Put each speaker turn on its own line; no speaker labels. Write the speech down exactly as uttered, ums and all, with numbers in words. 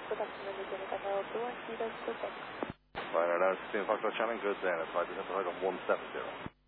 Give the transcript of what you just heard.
Good afternoon, this is Anita Two one, Kilo Quebec.
Flight nine sixteen Foxtrot Charlie, good then. Flight December Hogan one seven zero.